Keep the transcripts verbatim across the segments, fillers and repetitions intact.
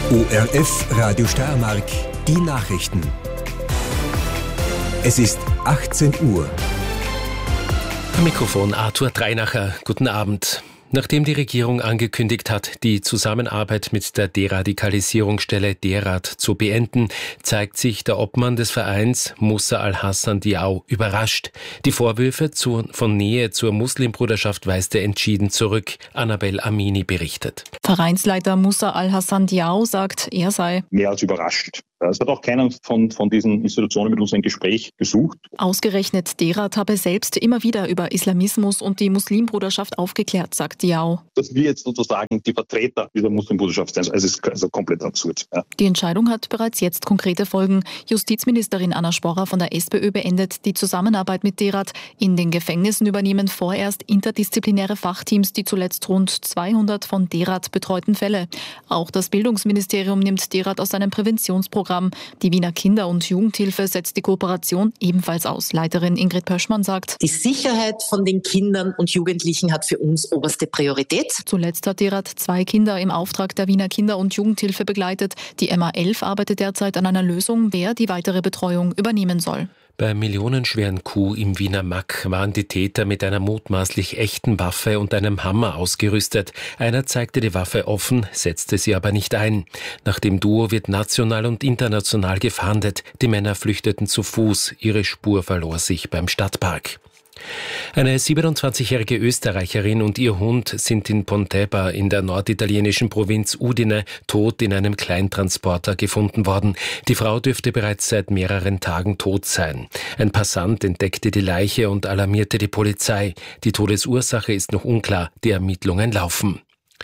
O R F Radio Steiermark, die Nachrichten. Es ist achtzehn Uhr. Am Mikrofon Arthur Dreinacher. Guten Abend. Nachdem die Regierung angekündigt hat, die Zusammenarbeit mit der Deradikalisierungsstelle DERAD zu beenden, zeigt sich der Obmann des Vereins, Musa Al-Hassan Diaw, überrascht. Die Vorwürfe zu, von Nähe zur Muslimbruderschaft weist er entschieden zurück. Annabel Amini berichtet. Vereinsleiter Musa Al-Hassan Diaw sagt, er sei mehr als überrascht. Es hat auch keiner von, von diesen Institutionen mit uns ein Gespräch gesucht. Ausgerechnet DERAD habe selbst immer wieder über Islamismus und die Muslimbruderschaft aufgeklärt, sagt Diaw. Dass wir jetzt sozusagen die Vertreter dieser Muslimbruderschaft sind, also es ist also komplett absurd. Ja. Die Entscheidung hat bereits jetzt konkrete Folgen. Justizministerin Anna Sporrer von der SPÖ beendet die Zusammenarbeit mit DERAD. In den Gefängnissen übernehmen vorerst interdisziplinäre Fachteams die zuletzt rund zweihundert von DERAD betreuten Fälle. Auch das Bildungsministerium nimmt DERAD aus seinem Präventionsprogramm. Die Wiener Kinder- und Jugendhilfe setzt die Kooperation ebenfalls aus. Leiterin Ingrid Pöschmann sagt, die Sicherheit von den Kindern und Jugendlichen hat für uns oberste Priorität. Zuletzt hat DERAD zwei Kinder im Auftrag der Wiener Kinder- und Jugendhilfe begleitet. Die M A elf arbeitet derzeit an einer Lösung, wer die weitere Betreuung übernehmen soll. Beim millionenschweren Coup im Wiener Mack waren die Täter mit einer mutmaßlich echten Waffe und einem Hammer ausgerüstet. Einer zeigte die Waffe offen, setzte sie aber nicht ein. Nach dem Duo wird national und international gefahndet. Die Männer flüchteten zu Fuß. Ihre Spur verlor sich beim Stadtpark. Eine siebenundzwanzigjährige Österreicherin und ihr Hund sind in Pontebba in der norditalienischen Provinz Udine tot in einem Kleintransporter gefunden worden. Die Frau dürfte bereits seit mehreren Tagen tot sein. Ein Passant entdeckte die Leiche und alarmierte die Polizei. Die Todesursache ist noch unklar, die Ermittlungen laufen.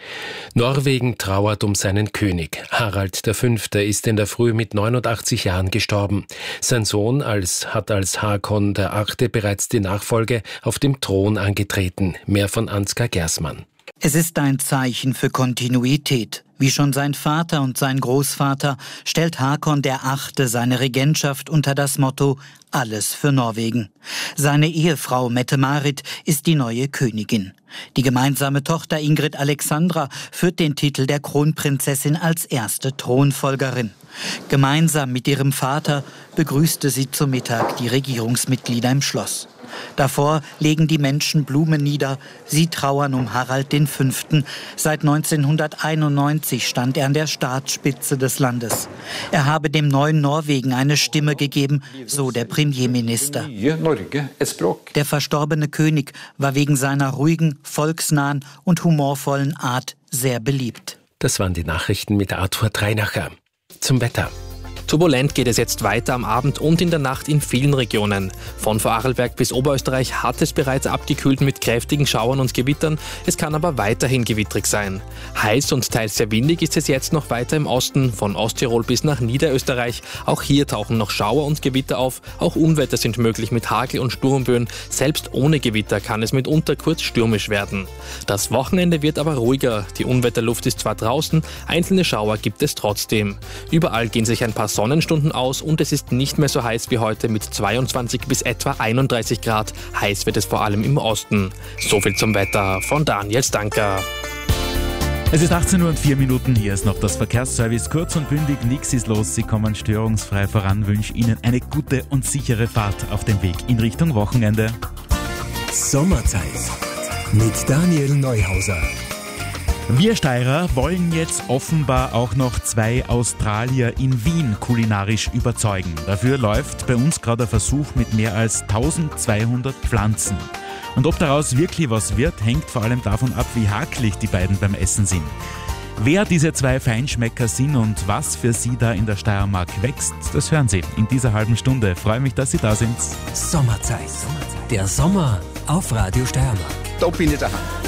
Norwegen trauert um seinen König. Harald der Fünfte ist in der Früh mit neunundachtzig Jahren gestorben. Sein Sohn als, hat als Hakon der Achte bereits die Nachfolge auf dem Thron angetreten. Mehr von Ansgar Gersmann. Es ist ein Zeichen für Kontinuität. Wie schon sein Vater und sein Großvater stellt Hakon der Achte seine Regentschaft unter das Motto Alles für Norwegen. Seine Ehefrau Mette-Marit ist die neue Königin. Die gemeinsame Tochter Ingrid Alexandra führt den Titel der Kronprinzessin als erste Thronfolgerin. Gemeinsam mit ihrem Vater begrüßte sie zum Mittag die Regierungsmitglieder im Schloss. Davor legen die Menschen Blumen nieder. Sie trauern um Harald den Fünften. Seit neunzehnhunderteinundneunzig stand er an der Staatsspitze des Landes. Er habe dem neuen Norwegen eine Stimme gegeben, so der Premierminister. Der verstorbene König war wegen seiner ruhigen, volksnahen und humorvollen Art sehr beliebt. Das waren die Nachrichten mit Arthur Dreinacher. Zum Wetter. Turbulent geht es jetzt weiter am Abend und in der Nacht in vielen Regionen. Von Vorarlberg bis Oberösterreich hat es bereits abgekühlt mit kräftigen Schauern und Gewittern. Es kann aber weiterhin gewittrig sein. Heiß und teils sehr windig ist es jetzt noch weiter im Osten, von Osttirol bis nach Niederösterreich. Auch hier tauchen noch Schauer und Gewitter auf. Auch Unwetter sind möglich mit Hagel und Sturmböen. Selbst ohne Gewitter kann es mitunter kurz stürmisch werden. Das Wochenende wird aber ruhiger. Die Unwetterluft ist zwar draußen, einzelne Schauer gibt es trotzdem. Überall gehen sich ein paar Sonnenstunden aus und es ist nicht mehr so heiß wie heute mit zweiundzwanzig bis etwa einunddreißig Grad. Heiß wird es vor allem im Osten. So viel zum Wetter von Daniel Stanker. Es ist achtzehn Uhr und vier Minuten, hier ist noch das Verkehrsservice. Kurz und bündig, nichts ist los, Sie kommen störungsfrei voran. Wünsche Ihnen eine gute und sichere Fahrt auf dem Weg in Richtung Wochenende. Sommerzeit mit Daniel Neuhauser. Wir Steirer wollen jetzt offenbar auch noch zwei Australier in Wien kulinarisch überzeugen. Dafür läuft bei uns gerade ein Versuch mit mehr als eintausendzweihundert Pflanzen. Und ob daraus wirklich was wird, hängt vor allem davon ab, wie hakelig die beiden beim Essen sind. Wer diese zwei Feinschmecker sind und was für sie da in der Steiermark wächst, das hören Sie in dieser halben Stunde. Freue mich, dass Sie da sind. Sommerzeit. Der Sommer auf Radio Steiermark. Da bin ich daheim.